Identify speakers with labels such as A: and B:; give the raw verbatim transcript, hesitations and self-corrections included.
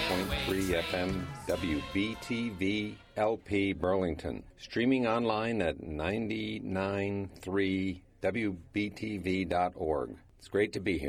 A: point three F M W B T V L P Burlington. Streaming online at nine nine three W B T V dot org. It's great to be here.